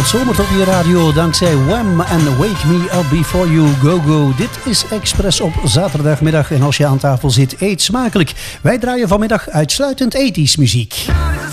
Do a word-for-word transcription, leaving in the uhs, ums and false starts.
tot zomer op je radio dankzij Wham en Wake Me Up Before You Go Go. Dit is Express op zaterdagmiddag en als je aan tafel zit, eet smakelijk. Wij draaien vanmiddag uitsluitend ethisch muziek.